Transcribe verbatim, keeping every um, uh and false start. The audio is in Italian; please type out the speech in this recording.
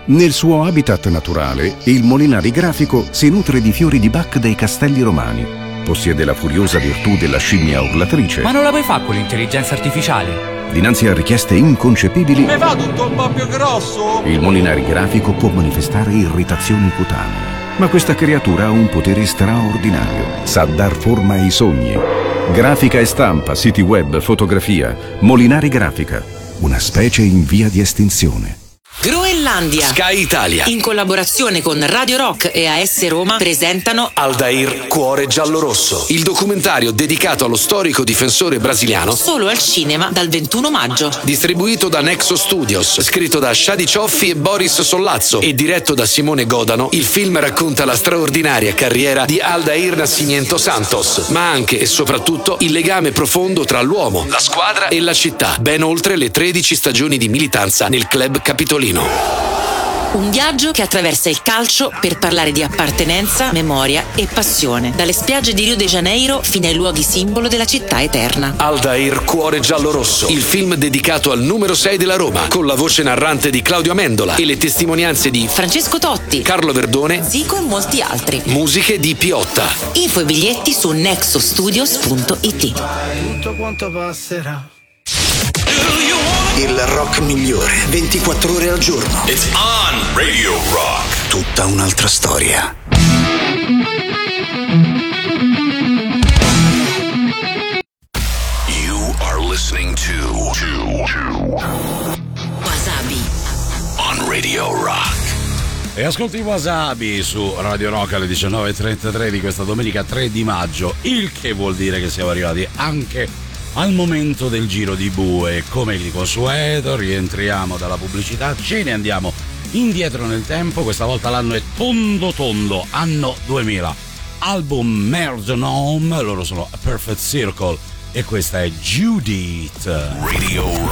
Nel suo habitat naturale, il Molinari Grafico si nutre di fiori di Bach dei castelli romani. Possiede la furiosa virtù della scimmia urlatrice. Ma non la puoi fare con l'intelligenza artificiale? Dinanzi a richieste inconcepibili, mi fa tutto un po' più grosso! Il Molinari Grafico può manifestare irritazioni cutanee. Ma questa creatura ha un potere straordinario. Sa dar forma ai sogni. Grafica e stampa, siti web, fotografia. Molinari Grafica, una specie in via di estinzione. Groenlandia, Sky Italia, in collaborazione con Radio Rock e A S Roma, presentano Aldair Cuore Giallorosso, il documentario dedicato allo storico difensore brasiliano, solo al cinema dal ventuno maggio. Distribuito da Nexo Studios, scritto da Shadi Cioffi e Boris Sollazzo e diretto da Simone Godano. Il film racconta la straordinaria carriera di Aldair Nascimento Santos, ma anche e soprattutto il legame profondo tra l'uomo, la squadra e la città, ben oltre le tredici stagioni di militanza nel club capitolino. Un viaggio che attraversa il calcio per parlare di appartenenza, memoria e passione, dalle spiagge di Rio de Janeiro fino ai luoghi simbolo della città eterna. Aldair Cuore Giallorosso, il film dedicato al numero sei della Roma, con la voce narrante di Claudio Amendola e le testimonianze di Francesco Totti, Carlo Verdone, Zico e molti altri. Musiche di Piotta. Info e biglietti su nexostudios punto it. Tutto quanto passerà. Il rock migliore, ventiquattro ore al giorno. It's on Radio Rock. Tutta un'altra storia. You are listening to, to, to Wasabi on Radio Rock. E ascolti Wasabi su Radio Rock alle diciannove e trentatré di questa domenica tre di maggio, il che vuol dire che siamo arrivati anche al momento del giro di bue. Come di consueto rientriamo dalla pubblicità, ce ne andiamo indietro nel tempo. Questa volta l'anno è tondo tondo, anno duemila, album Metronome, loro sono A Perfect Circle e questa è Judith. Radio